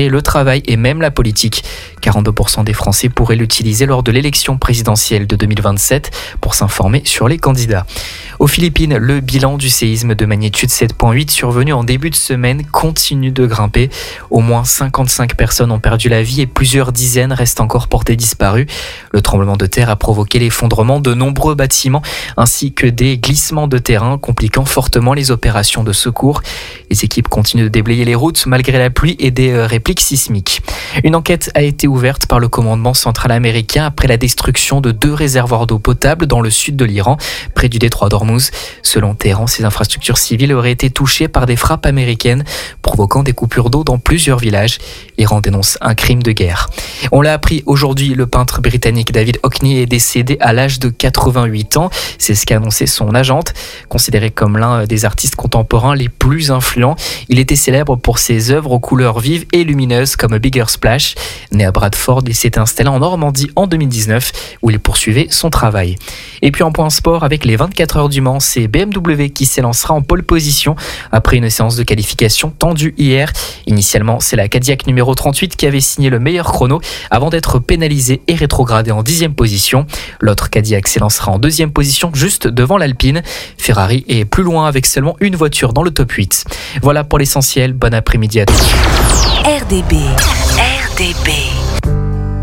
santé, le travail et même la politique. 42% des Français pourraient l'utiliser lors de l'élection présidentielle de 2027 pour s'informer sur les candidats. Aux Philippines, le bilan du séisme de magnitude 7.8 survenu en début de semaine continue de grimper. Au moins 55 personnes ont perdu la vie et plusieurs dizaines restent encore portées disparues. Le tremblement de terre a provoqué l'effondrement de nombreux bâtiments ainsi que des glissements de terrain compliquant fortement les opérations de secours. Les équipes continuent de déblayer les routes malgré la pluie et des répliques sismiques. Une enquête a été ouverte par le commandement central américain après la destruction de 2 réservoirs d'eau potable dans le sud de l'Iran, près du détroit d'Ormuz. Selon Téhéran, ces infrastructures civiles auraient été touchées par des frappes américaines, provoquant des coupures d'eau dans plusieurs villages. L'Iran dénonce un crime de guerre. On l'a appris aujourd'hui, le peintre britannique David Hockney est décédé à l'âge de 88 ans. C'est ce qu'a annoncé son agente. Considéré comme l'un des artistes contemporains les plus influents, il était célèbre pour ses œuvres aux couleurs vives et lumineuses comme Bigger Splash. Né à Bradford, il s'est installé en Normandie en 2019 où il poursuivait son travail. Et puis en point sport, avec les 24 heures du Mans, c'est BMW qui s'élancera en pole position après une séance de qualification tendue hier. Initialement, c'est la Cadillac numéro 38 qui avait signé le meilleur chrono avant d'être pénalisée et rétrogradée en 10e position. L'autre Cadillac s'élancera en 2e position juste devant l'Alpine. Ferrari est plus loin avec seulement une voiture dans le top 8. Voilà pour l'essentiel. Bon après-midi à tous. RDB.